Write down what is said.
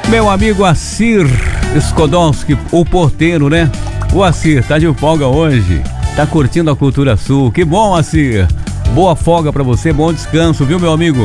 Meu amigo Assir Skodowski, o porteiro, né? O Assir tá de folga hoje, tá curtindo a Cultura Sul. Que bom, Assir. Boa folga pra você, bom descanso, viu, meu amigo?